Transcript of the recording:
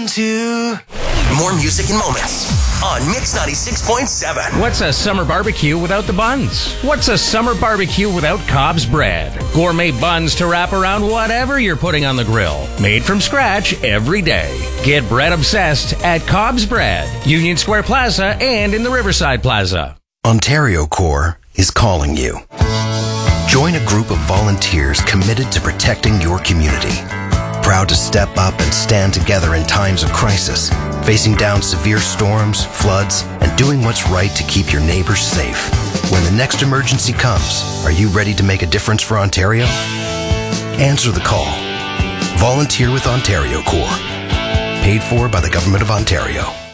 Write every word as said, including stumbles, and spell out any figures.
to... More music and moments on Mix ninety-six point seven. What's a summer barbecue without the buns? What's a summer barbecue without Cobb's bread? Gourmet buns to wrap around whatever you're putting on the grill. Made from scratch every day. Get bread obsessed at Cobb's Bread, Union Square Plaza, and in the Riverside Plaza. Ontario Corps is calling you. Join a group of volunteers committed to protecting your community. Proud to step up and stand together in times of crisis, facing down severe storms, floods, and doing what's right to keep your neighbors safe. When the next emergency comes, are you ready to make a difference for Ontario? Answer the call. Volunteer with Ontario Corps. Paid for by the Government of Ontario.